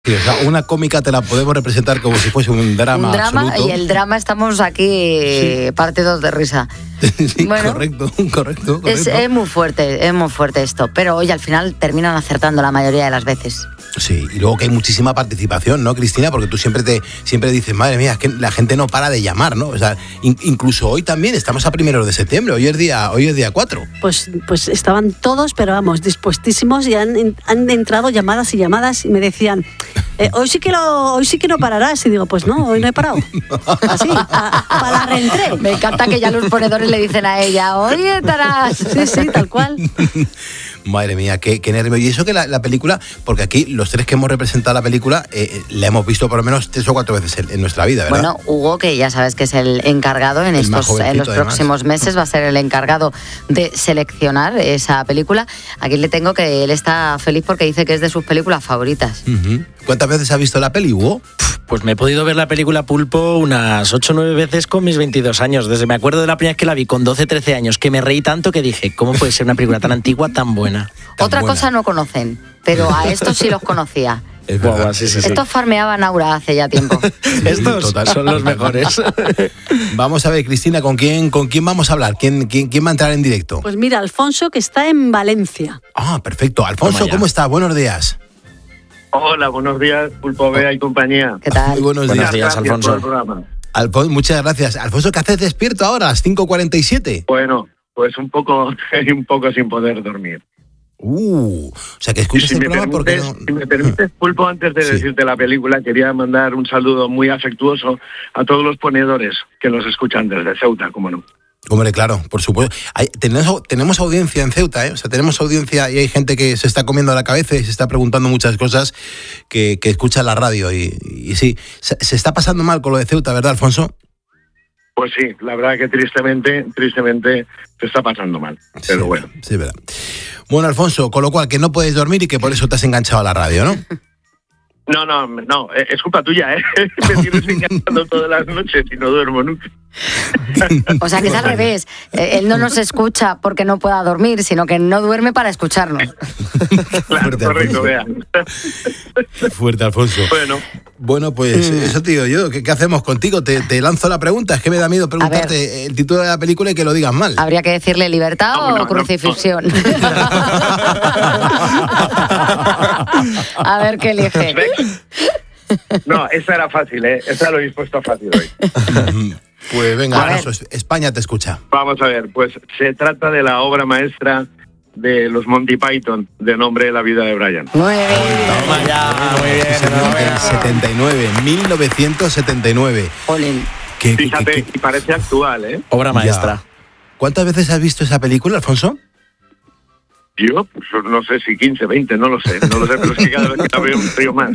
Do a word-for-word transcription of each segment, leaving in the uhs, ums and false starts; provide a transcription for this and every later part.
Sí, o sea, una cómica te la podemos representar como si fuese un drama Un drama absoluto. Y el drama estamos aquí sí. partidos de risa. Sí, bueno, correcto, correcto, correcto. Es, es muy fuerte, es muy fuerte esto. Pero hoy al final terminan acertando la mayoría de las veces. Sí, y luego que hay muchísima participación, ¿no, Cristina? Porque tú siempre te siempre dices, madre mía, es que la gente no para de llamar, ¿no? O sea, in, incluso hoy también, estamos a primeros de septiembre, hoy es día, hoy es día cuatro. Pues, pues estaban todos, pero vamos, dispuestísimos y han, han entrado llamadas y llamadas y me decían, eh, hoy sí que lo, hoy sí que no pararás. Y digo, pues no, hoy no he parado. Así, para la reentré. Me encanta que ya los ponedores le dicen a ella, hoy estarás. Sí, sí, tal cual. Madre mía, qué, qué nervio. Y eso que la, la película, porque aquí los tres que hemos representado la película, eh, la hemos visto por lo menos tres o cuatro veces en, en nuestra vida, ¿verdad? Bueno, Hugo, que ya sabes que es el encargado en, estos, en los próximos además. meses, va a ser el encargado de seleccionar esa película. Aquí le tengo que él está feliz porque dice que es de sus películas favoritas. Uh-huh. ¿Cuántas veces has visto la peli, Hugo? Pues me he podido ver la película Pulpo unas ocho o nueve veces con mis veintidós años. Desde me acuerdo de la primera vez que la vi con doce, trece años, que me reí tanto que dije, ¿cómo puede ser una película tan antigua, tan buena? Tan Otra buena. cosa no conocen, pero a estos sí los conocía. Es verdad. Wow, sí, sí, sí. Estos farmeaban Aura hace ya tiempo. Estos Total. son los mejores. Vamos a ver, Cristina, ¿con quién, con quién vamos a hablar? ¿Quién, quién, quién va a entrar en directo? Pues mira, Alfonso, que está en Valencia. Ah, perfecto. Alfonso, ¿cómo estás? Buenos días. Hola, buenos días, Pulpo Bea y compañía. ¿Qué tal? Muy buenos, buenos días, días, Alfonso. Alfonso, muchas gracias. Alfonso, ¿qué haces despierto ahora a las cinco cuarenta y siete? Bueno, pues un poco, un poco sin poder dormir. Uh, o sea, que escuchas si el me programa porque permites, no... Si me permites, Pulpo, antes de Sí. decirte la película, quería mandar un saludo muy afectuoso a todos los ponedores que nos escuchan desde Ceuta, como no. Hombre, claro, por supuesto. Hay, tenemos, tenemos audiencia en Ceuta, ¿eh? O sea, tenemos audiencia y hay gente que se está comiendo la cabeza y se está preguntando muchas cosas que, que escucha la radio. Y, y sí, se, se está pasando mal con lo de Ceuta, ¿verdad, Alfonso? Pues sí, la verdad que tristemente, tristemente se está pasando mal, pero sí, bueno. Sí, verdad. Bueno, Alfonso, con lo cual que no puedes dormir y que por eso te has enganchado a la radio, ¿no? No, no, no, es culpa tuya, ¿eh? Me tienes enganchando todas las noches y no duermo nunca. O sea, que es al revés. Eh, él no nos escucha porque no pueda dormir, sino que no duerme para escucharnos. Claro, Fuerte, correcto, Bea. Fuerte, Alfonso. Bueno. Bueno, pues mm. eso te digo yo. ¿Qué, qué hacemos contigo? Te, te lanzo la pregunta. Es que me da miedo preguntarte el título de la película y que lo digas mal. Habría que decirle libertad no, o no, crucifixión. No, no. A ver qué elige. No, esa era fácil, ¿eh? Esa lo he dispuesto fácil hoy. Pues venga, Alfonso, España te escucha. Vamos a ver, pues se trata de la obra maestra de los Monty Python, de nombre La vida de Brian. Muy bien. Toma ya, muy bien. setenta y nueve, mil novecientos setenta y nueve. Jolín. ¿Qué, Fíjate, qué, qué, y parece actual, ¿eh? Obra maestra. Ya. ¿Cuántas veces has visto esa película, Alfonso? Yo, pues, no sé si quince, veinte, no lo sé. No lo sé, pero es que cada vez que la veo un río más.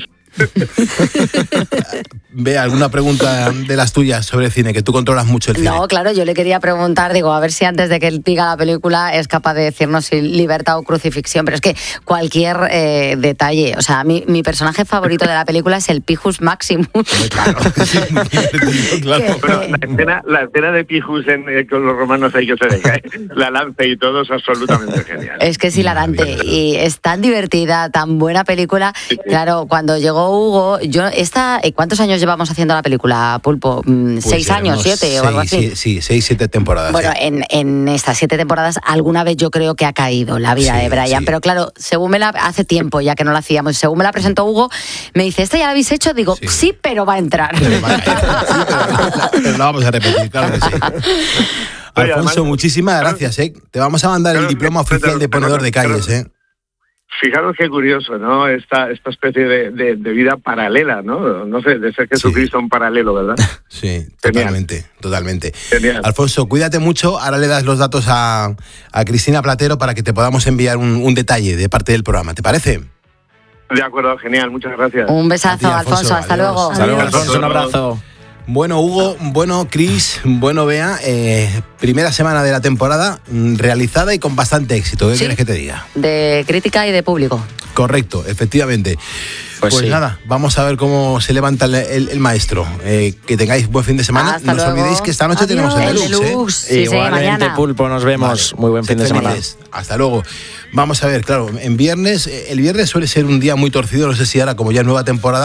Ve, ¿alguna pregunta de las tuyas sobre cine? Que tú controlas mucho el cine. No, claro, yo le quería preguntar, digo, a ver si antes de que él diga la película es capaz de decirnos si libertad o crucifixión, pero es que cualquier eh, detalle, o sea, mi, mi personaje favorito de la película es el Pijus Maximus. Claro, sí, claro. Que, Pero la escena, la escena de Pijus en, eh, con los romanos ahí que se deja, la lanza y todo es absolutamente genial. Es que es hilarante y es tan divertida, tan buena película. Sí, sí. Claro, cuando llegó Hugo, yo esta, ¿cuántos años llevamos haciendo la película, Pulpo? Pues ¿Seis años, siete seis, o algo así? Sí, sí, seis, siete temporadas. Bueno, sí. en, en estas siete temporadas alguna vez yo creo que ha caído la vida Sí, de Brian, sí. pero claro, según me la, hace tiempo ya que no la hacíamos, según me la presentó Hugo, me dice, ¿esta ya la habéis hecho? Digo, sí, Sí. pero va a entrar. Pero, vale, sí, pero, pero la vamos a repetir, claro que sí. Oye, Alfonso, además, muchísimas gracias, ¿eh? Te vamos a mandar el diploma oficial de ponedor de calles, ¿eh? Fijaros qué curioso, ¿no? Esta, esta especie de, de, de vida paralela, ¿no? No sé, de ser Jesucristo sí. Un paralelo, ¿verdad? Sí, Genial. totalmente, totalmente. Genial. Alfonso, cuídate mucho. Ahora le das los datos a, a Cristina Platero para que te podamos enviar un, un detalle de parte del programa. ¿Te parece? De acuerdo, genial, muchas gracias. Un besazo, A ti, Alfonso. Alfonso, hasta Adiós. luego. Hasta luego, Alfonso, un abrazo. Bueno, Hugo, bueno, Chris, bueno, Bea, eh, primera semana de la temporada mm, realizada y con bastante éxito. ¿Qué Sí. quieres que te diga? De crítica y de público. Correcto, efectivamente. Pues Pues, sí. nada, vamos a ver cómo se levanta el, el- el maestro. Eh, que tengáis buen fin de semana. Hasta no os luego. olvidéis que esta noche Adiós. tenemos el El deluxe. ¿eh? deluxe, sí, sí, Igualmente, mañana. Pulpo, nos vemos. Vale, Muy buen fin de sed semana. felices. Hasta luego. Vamos a ver, claro, en viernes, eh, el viernes suele ser un día muy torcido, no sé si ahora como ya es nueva temporada,